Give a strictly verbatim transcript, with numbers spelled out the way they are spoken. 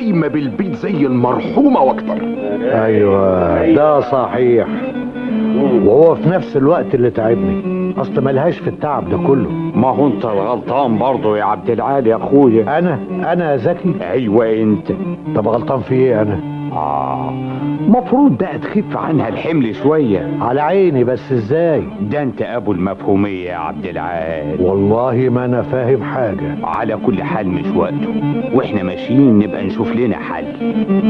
قايمة بالبيت زي المرحومة واكتر. ايوه ده صحيح، وهو في نفس الوقت اللي تعبني. اصل ملهاش في التعب ده كله. ما هو انت الغلطان برضه يا عبد العال يا اخويا. انا انا يا زكي؟ ايوه انت. طب غلطان في ايه انا؟ اه مفروض بقى تخف عنها الحمل شويه. على عيني، بس ازاي؟ ده انت ابو المفهوميه يا عبد العال. والله ما انا فاهم حاجه. على كل حال مش وقته، واحنا ماشيين نبقى نشوف لنا حل.